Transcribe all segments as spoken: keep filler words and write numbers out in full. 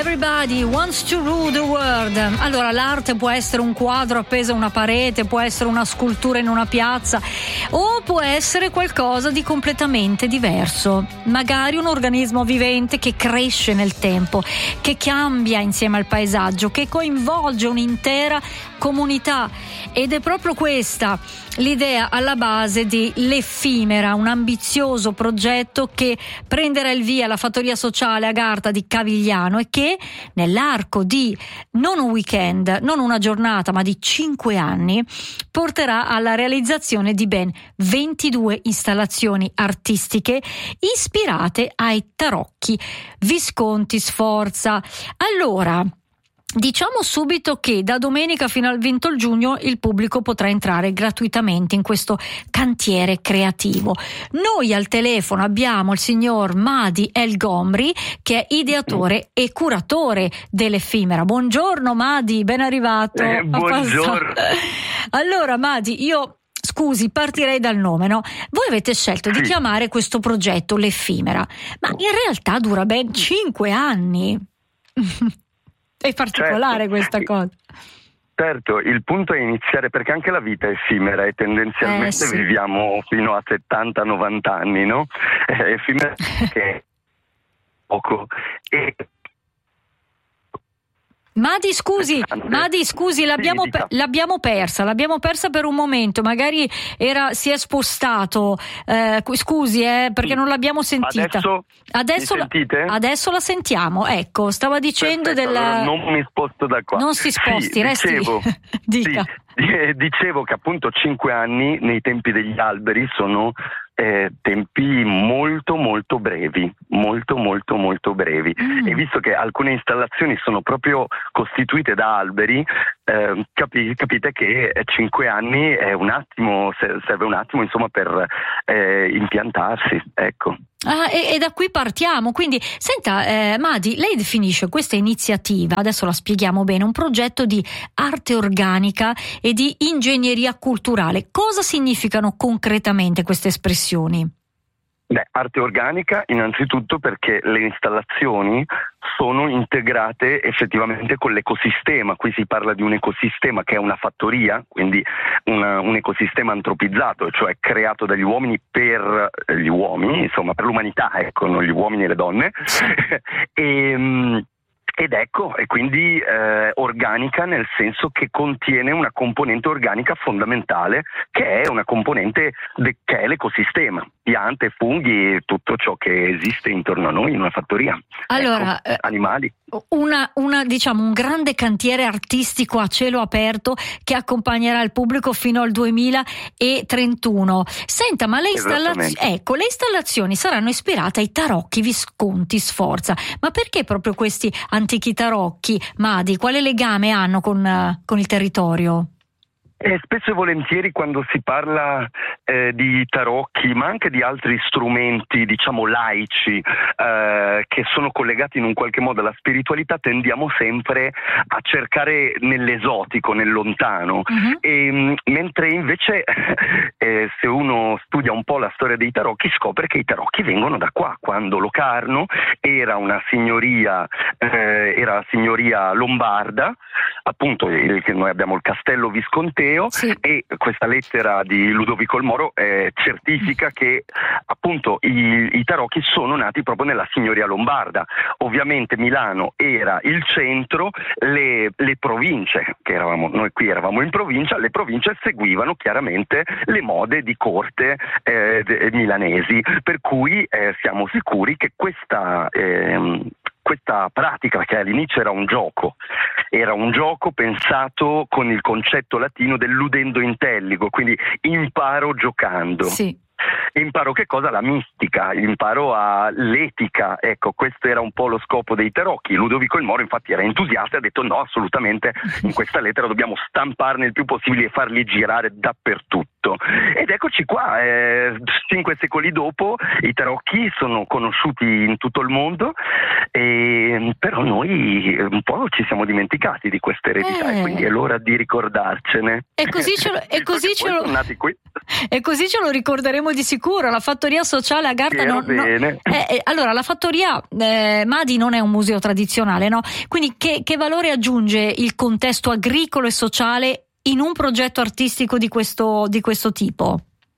Everybody wants to rule the world. Allora, l'arte può essere un quadro appeso a una parete, può essere una scultura in una piazza, o può essere qualcosa di completamente diverso. Magari un organismo vivente che cresce nel tempo, che cambia insieme al paesaggio, che coinvolge un'intera comunità. Ed è proprio questa l'idea alla base di L'Effimera, un ambizioso progetto che prenderà il via alla fattoria sociale Agartha di Cavigliano e che nell'arco di non un weekend, non una giornata, ma di cinque anni porterà alla realizzazione di ben ventidue installazioni artistiche ispirate ai tarocchi Visconti Sforza. Allora, diciamo subito che da domenica fino al venti giugno il pubblico potrà entrare gratuitamente in questo cantiere creativo. Noi al telefono abbiamo il signor Madi El Gomri, che è ideatore e curatore dell'Effimera. Buongiorno Madi, ben arrivato. Eh, buongiorno. Allora Madi, io scusi, partirei dal nome, no? Voi avete scelto sì. di chiamare questo progetto L'Effimera, ma in realtà dura ben cinque anni. È particolare, certo, questa cosa. Certo, il punto è iniziare, perché anche la vita è effimera e tendenzialmente eh, sì. viviamo fino a settanta novanta anni, no? È effimera che è poco. E Madi scusi, Madi scusi, l'abbiamo, pe- l'abbiamo persa, l'abbiamo persa per un momento, magari era, si è spostato, eh, scusi eh, perché non l'abbiamo sentita. Adesso, adesso, mi sentite? Adesso la sentiamo, ecco, stava dicendo Perfetto, della... allora non mi sposto da qua. Non si sposti, sì, resti, dicevo, dica. Sì, dicevo che appunto cinque anni nei tempi degli alberi sono eh, tempi molto molto brevi, molto molto molto brevi mm. e visto che alcune installazioni sono proprio costituite da alberi, eh, capi, capite che cinque anni è un attimo, serve un attimo insomma per eh, impiantarsi, ecco. Ah, e, e da qui partiamo, quindi senta eh, Madi, lei definisce questa iniziativa, adesso la spieghiamo bene, un progetto di arte organica e di ingegneria culturale. Cosa significano concretamente queste espressioni? Beh, arte organica innanzitutto perché le installazioni sono integrate effettivamente con l'ecosistema. Qui si parla di un ecosistema che è una fattoria, quindi una, un ecosistema antropizzato, cioè creato dagli uomini per gli uomini, insomma per l'umanità, ecco, non gli uomini e le donne. e, Ed ecco, e quindi eh, organica nel senso che contiene una componente organica fondamentale, che è una componente de- che è l'ecosistema, piante, funghi e tutto ciò che esiste intorno a noi in una fattoria. Allora, ecco, animali. Una, una, diciamo, un grande cantiere artistico a cielo aperto che accompagnerà il pubblico fino al duemilatrentuno. Senta, ma le, installaz- ecco, le installazioni saranno ispirate ai tarocchi Visconti Sforza. Ma perché proprio questi antichi tarocchi, Madi? Quale legame hanno con, uh, con il territorio? E spesso e volentieri quando si parla eh, di tarocchi, ma anche di altri strumenti, diciamo laici, eh, che sono collegati in un qualche modo alla spiritualità, tendiamo sempre a cercare nell'esotico, nel lontano. Uh-huh. E, mentre invece eh, se uno studia un po' la storia dei tarocchi scopre che i tarocchi vengono da qua, quando Locarno era una signoria, eh, era la signoria lombarda, appunto il, noi abbiamo il castello visconteo. Sì. E questa lettera di Ludovico il Moro eh, certifica che appunto i, i tarocchi sono nati proprio nella signoria lombarda. Ovviamente Milano era il centro, le, le province, che eravamo, noi qui eravamo in provincia, le province seguivano chiaramente le mode di corte eh, de, milanesi, per cui eh, siamo sicuri che questa... Eh, Questa pratica, che all'inizio era un gioco, era un gioco pensato con il concetto latino del ludendo intelligo, quindi imparo giocando. Sì. Imparo che cosa? La mistica, imparo a l'etica, ecco, questo era un po' lo scopo dei tarocchi. Ludovico il Moro infatti era entusiasta e ha detto no, assolutamente in questa lettera dobbiamo stamparne il più possibile e farli girare dappertutto. Ed eccoci qua, eh, cinque secoli dopo i tarocchi sono conosciuti in tutto il mondo, e, però noi un po' ci siamo dimenticati di questa eredità eh. e quindi è l'ora di ricordarcene. E così ce lo, e così ce lo, nati qui. E così ce lo ricorderemo di sicuro sicuro. La fattoria sociale Agartha non, non bene. eh, eh, allora la fattoria eh, Madi non è un museo tradizionale, no? Quindi che, che valore aggiunge il contesto agricolo e sociale in un progetto artistico di questo, di questo tipo?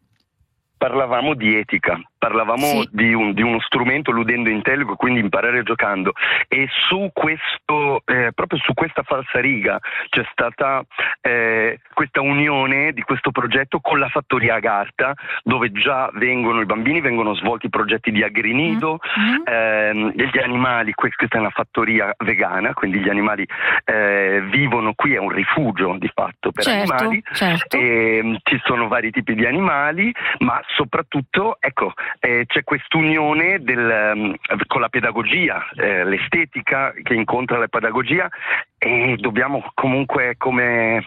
Parlavamo di etica, parlavamo sì. di, un, di uno strumento ludendo intelligo, quindi imparare giocando, e su questo, eh, proprio su questa falsariga c'è stata eh, questa unione di questo progetto con la fattoria Agartha, dove già vengono i bambini, vengono svolti progetti di agrinido, mm-hmm. ehm, gli animali, questa è una fattoria vegana, quindi gli animali eh, vivono qui, è un rifugio di fatto per certo, animali, certo. E, ci sono vari tipi di animali, ma soprattutto ecco eh, c'è quest'unione del, um, con la pedagogia, eh, l'estetica che incontra la pedagogia, e dobbiamo comunque, come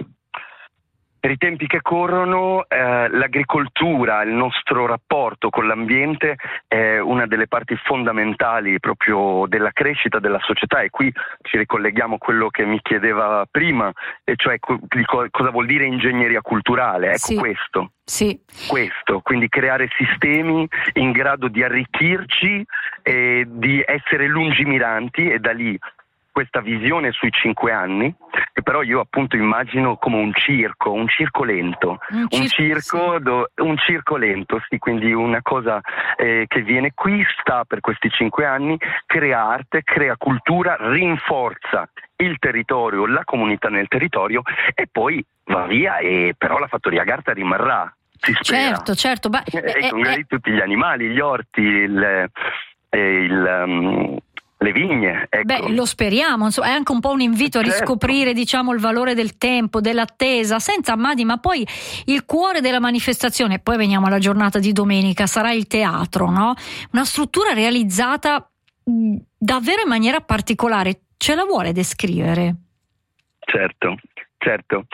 per i tempi che corrono, eh, l'agricoltura, il nostro rapporto con l'ambiente è una delle parti fondamentali proprio della crescita della società, e qui ci ricolleghiamo a quello che mi chiedeva prima, e cioè co- di co- cosa vuol dire ingegneria culturale. Ecco, sì. questo. Sì. Questo, quindi creare sistemi in grado di arricchirci e di essere lungimiranti, e da lì questa visione sui cinque anni, che però io appunto immagino come un circo, un circo lento, un, un circo, circo, sì. do, un circo lento, sì, quindi una cosa eh, che viene qui, sta per questi cinque anni, crea arte, crea cultura, rinforza il territorio, la comunità nel territorio, e poi va via, e però la fattoria Agartha rimarrà. Si spera. Certo, certo. Ba- e eh, con eh, tutti gli animali, gli orti, il, eh, il um, le vigne, ecco. Beh, lo speriamo, insomma, è anche un po' un invito a certo. riscoprire, diciamo, il valore del tempo, dell'attesa. Senta, Madi, ma poi il cuore della manifestazione, poi veniamo alla giornata di domenica, sarà il teatro, no? Una struttura realizzata mh, davvero in maniera particolare. Ce la vuole descrivere? Certo, certo.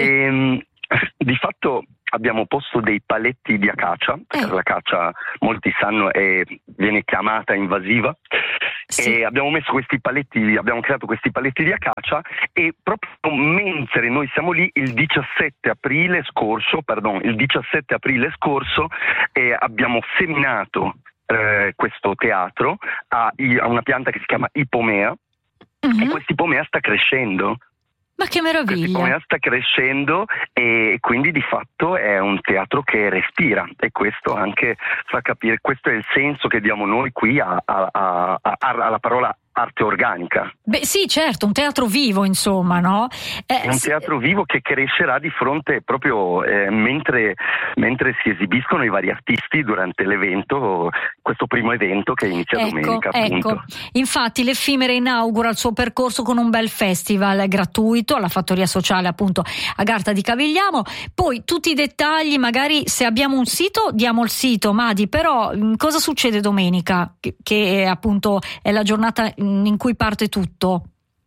E, di fatto abbiamo posto dei paletti di acacia, perché eh. l'acacia, molti sanno, è, viene chiamata invasiva, sì. E abbiamo messo questi paletti, abbiamo creato questi paletti di acacia, e proprio mentre noi siamo lì, il diciassette aprile scorso, pardon, il diciassette aprile scorso, eh, abbiamo seminato eh, questo teatro a, a una pianta che si chiama ipomea, mm-hmm. e questa ipomea sta crescendo. Ma che meraviglia! Questa sta crescendo, e quindi di fatto è un teatro che respira, e questo anche fa capire, questo è il senso che diamo noi qui a, a, a, a, alla parola arte organica. Beh sì, certo, un teatro vivo, insomma, no? Eh, è un teatro vivo che crescerà di fronte proprio eh, mentre, mentre si esibiscono i vari artisti durante l'evento, questo primo evento che inizia ecco, domenica, appunto. Ecco. Infatti l'Effimere inaugura il suo percorso con un bel festival gratuito alla Fattoria Sociale, appunto, Agartha di Cavigliano. Poi tutti i dettagli, magari se abbiamo un sito, diamo il sito, Madi, però cosa succede domenica, che, che appunto è la giornata in cui parte tutto?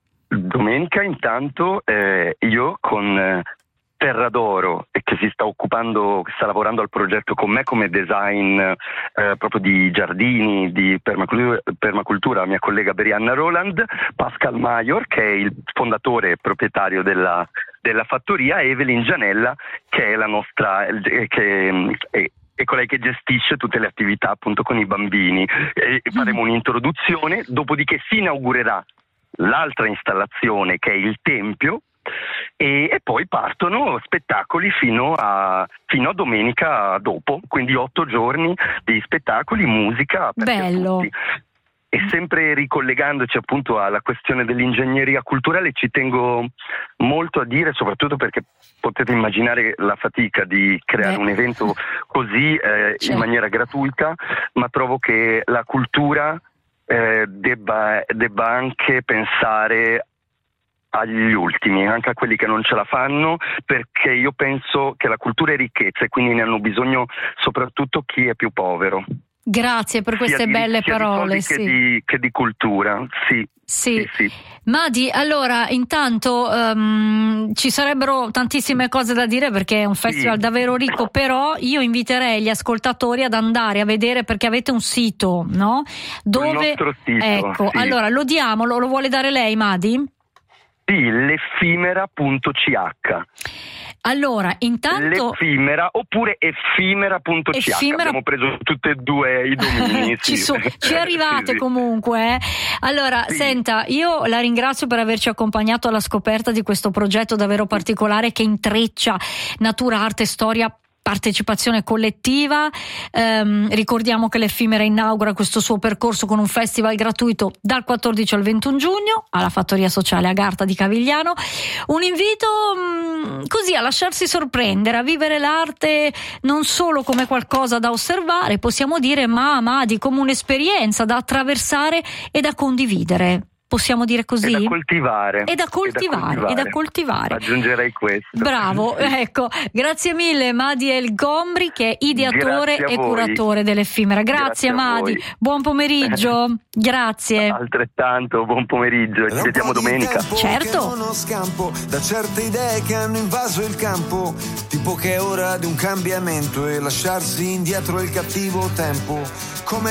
Domenica intanto eh, io con eh, Terra d'Oro, e che si sta occupando, sta lavorando al progetto con me come design eh, proprio di giardini, di permacultura, permacultura, la mia collega Berianna Roland, Pascal Maior, che è il fondatore e proprietario della, della fattoria, e Evelyn Gianella, che è la nostra eh, che è, è colei che gestisce tutte le attività appunto con i bambini. E faremo un'introduzione, dopodiché si inaugurerà l'altra installazione, che è il tempio, e, e poi partono spettacoli fino a, fino a domenica dopo, quindi otto giorni di spettacoli, musica aperti a tutti. E sempre ricollegandoci appunto alla questione dell'ingegneria culturale, ci tengo molto a dire, soprattutto perché potete immaginare la fatica di creare Beh. un evento così eh, in maniera gratuita, ma trovo che la cultura eh, debba, debba anche pensare agli ultimi, anche a quelli che non ce la fanno, perché io penso che la cultura è ricchezza, e quindi ne hanno bisogno soprattutto chi è più povero. Grazie per queste di, belle parole. Di sì. che, di, che di cultura, sì. Sì. sì, sì. Madi, allora intanto um, ci sarebbero tantissime cose da dire, perché è un festival sì. davvero ricco, però io inviterei gli ascoltatori ad andare a vedere, perché avete un sito, no? Dove... Il nostro sito, ecco, sì. allora lo diamo, lo, lo vuole dare lei, Madi? Sì, l'effimera punto c h. Allora, intanto l'effimera oppure effimera punto c h. Effimera... abbiamo preso tutte e due i domini. ci, sì. so, ci arrivate sì, sì. comunque. Eh? Allora, sì. senta, io la ringrazio per averci accompagnato alla scoperta di questo progetto davvero particolare che intreccia natura, arte, storia, partecipazione collettiva. Ehm, ricordiamo che l'Effimera inaugura questo suo percorso con un festival gratuito dal quattordici al ventuno giugno alla Fattoria Sociale Agarta di Cavigliano. Un invito mh, così a lasciarsi sorprendere, a vivere l'arte non solo come qualcosa da osservare, possiamo dire, ma, ma di come un'esperienza da attraversare e da condividere. Possiamo dire così? E da coltivare. E da coltivare, e da coltivare. Aggiungerei questo. Bravo, ecco. Grazie mille Madi El Gombri, che è ideatore e curatore dell'Effimera. Grazie, Grazie Madi. Buon pomeriggio. Grazie. Altrettanto, buon pomeriggio. Ci vediamo domenica. Certo. Uno scampo da certe idee che hanno invaso il campo, tipo che è ora di un cambiamento e lasciarsi indietro il cattivo tempo. Come